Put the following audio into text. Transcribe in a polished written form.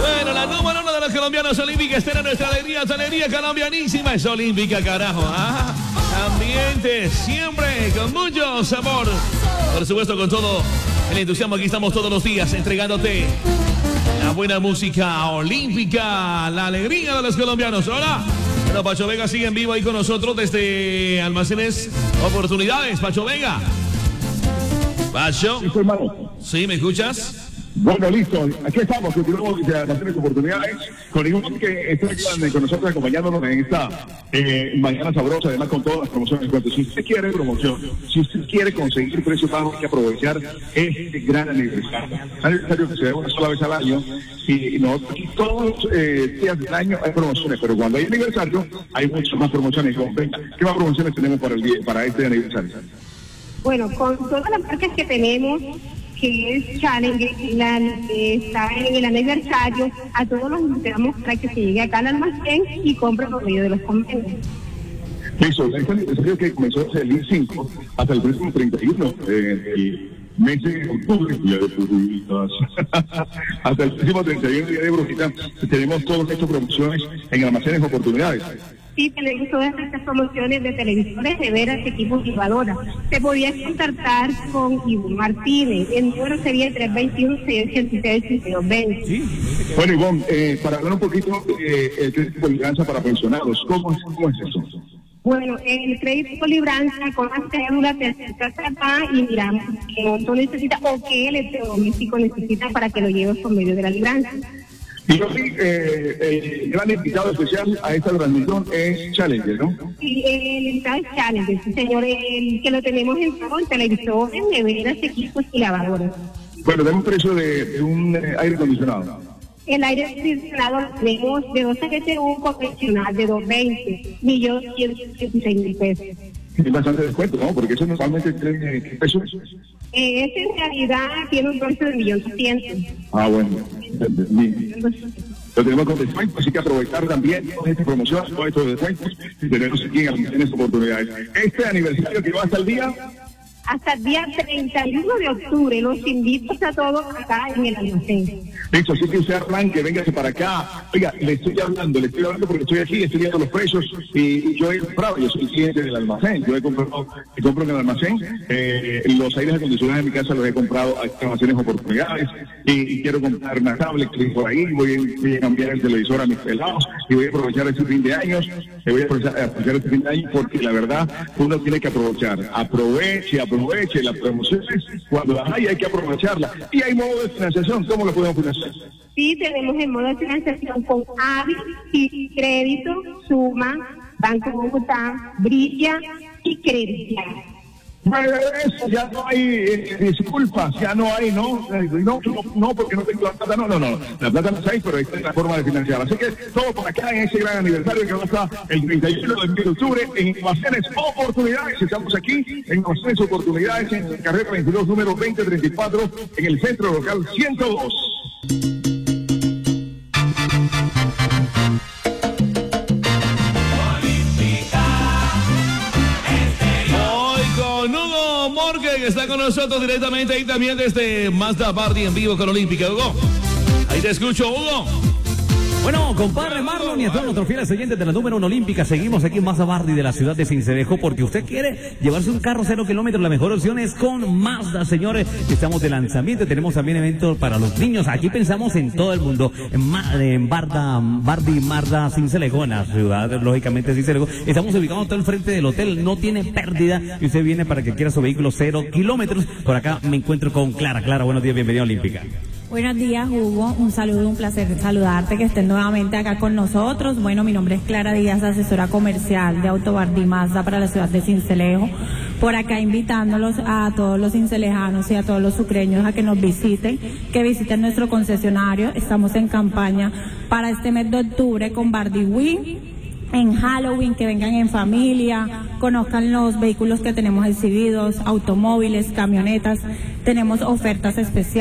Bueno, la número uno de los colombianos olímpica está en nuestra alegría colombianísima. Es olímpica, carajo. ¿Ah? Ambiente, siempre con mucho sabor. Por supuesto, con todo el entusiasmo. Aquí estamos todos los días entregándote la buena música olímpica, la alegría de los colombianos. Hola. Bueno, Pacho Vega sigue en vivo ahí con nosotros desde Almacenes Oportunidades. Pacho Vega. Pacho. Sí, hermano. ¿Sí, me escuchas? Bueno, listo. Aquí estamos. Continuamos de Almacenes Oportunidades con Ivonne, que está con nosotros acompañándonos en esta mañana sabrosa, además con todas las promociones. Si usted quiere promoción, si usted quiere conseguir precios bajos, hay que aprovechar este gran aniversario. Aniversario que se da una sola vez al año y nosotros aquí todos los días del año hay promociones, pero cuando hay aniversario hay muchas más promociones. Venga, ¿qué más promociones tenemos para este aniversario? Bueno, con todas las marcas que tenemos, que es Challenger, que está en el aniversario, a todos los invitamos para que se llegue acá al almacén y compre por medio de los convenios. Listo, este aniversario que comenzó desde el 5 hasta el próximo 31, el mes de octubre, día de brujitas, hasta el próximo 31 día de brujitas, tenemos todas estas promociones en Almacenes Oportunidades. Sí, tenemos todas estas promociones de televisores, neveras, equipos y lavadoras. Se podía contactar con Ivonne Martínez. El número sería 321-686-5220. Sí. Bueno, Ivonne, para hablar un poquito el crédito de libranza para pensionados, ¿cómo es eso? Bueno, el crédito por libranza con la cédula te acercas acá y miramos qué monto necesita o qué electrodoméstico necesita para que lo lleves por medio de la libranza. Y yo sí, el gran invitado especial a esta transmisión es Challenger, ¿no? Sí, el invitado es Challenger, sí, señor, el que lo tenemos en todo, en televisores, neveras, equipos y lavadoras. Bueno, tenemos precio de un aire acondicionado. El aire acondicionado lo tenemos de 12 GTU convencional de 220, 1.186.000 pesos. Es bastante descuento, ¿no? Porque eso normalmente tiene pesos. Ese en realidad tiene un precio de 1.800.000. Ah, bueno. Lo tenemos con descuento, así que aprovechar también todas estas promociones, todos estos descuentos y tenemos aquí en Almacenes Oportunidades. Este aniversario que va hasta el día... Hasta el día 31 de octubre, los invito a todos acá en el almacén. Listo, así que usted arranque, véngase para acá. Oiga, le estoy hablando porque estoy aquí, estoy viendo los precios y yo he comprado, yo soy cliente del almacén, yo compro en el almacén, los aires acondicionados de mi casa los he comprado a Almacenes Oportunidades y quiero comprar una tablet por ahí, voy a cambiar el televisor a mis pelados y voy a aprovechar este fin de año, porque la verdad uno tiene que aprovechar, aproveche las promociones, cuando las hay que aprovecharlas. Y hay modo de financiación, ¿cómo lo podemos financiar? Sí, tenemos el modo de financiación con AVI, y Crédito, Suma, Banco Bogotá, Brilla y Creditia. Bueno, eso ya no hay disculpas, ya no hay, no, porque no tengo la plata, no, la plata no hay, pero esta es la forma de financiarla. Así que todo por acá en ese gran aniversario que va a estar el 31 de octubre en Almacenes Oportunidades. Estamos aquí en Almacenes Oportunidades en carrera 22, número 2034, en el centro local 102. Que está con nosotros directamente ahí también desde Mazda Party en vivo con Olímpica. Hugo, ahí te escucho, Hugo. Bueno, compadre Marlon y a todos nuestros fieles oyentes de la número 1 olímpica, seguimos aquí en Mazda Party de la ciudad de Sincelejo, porque usted quiere llevarse un carro 0 kilómetros, la mejor opción es con Mazda, señores. Estamos de lanzamiento, tenemos también eventos para los niños. Aquí pensamos en todo el mundo, en Bardi Mazda Sincelejo, en la ciudad, lógicamente Sincelejo. Estamos ubicados todo el frente del hotel, no tiene pérdida, y usted viene para que quiera su vehículo 0 kilómetros. Por acá me encuentro con Clara. Clara, buenos días, bienvenida a Olímpica. Buenos días, Hugo. Un saludo, un placer saludarte, que estén nuevamente acá con nosotros. Bueno, mi nombre es Clara Díaz, asesora comercial de Autobardi Mazda para la ciudad de Sincelejo. Por acá invitándolos a todos los cincelejanos y a todos los sucreños a que nos visiten, que visiten nuestro concesionario. Estamos en campaña para este mes de octubre con Bardi Win. En Halloween, que vengan en familia, conozcan los vehículos que tenemos exhibidos, automóviles, camionetas. Tenemos ofertas especiales.